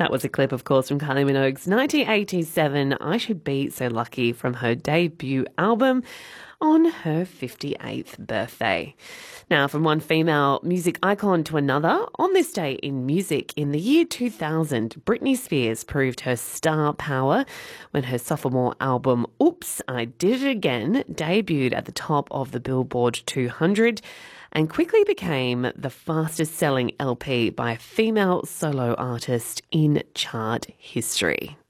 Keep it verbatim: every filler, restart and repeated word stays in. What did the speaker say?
That was a clip, of course, from Kylie Minogue's nineteen eighty-seven I Should Be So Lucky from her debut album on her fifty-eighth birthday. Now, from one female music icon to another, on this day in music in the year two thousand, Britney Spears proved her star power when her sophomore album, Oops, I Did It Again, debuted at the top of the Billboard two hundred and quickly became the fastest selling L P by a female solo artist in chart history.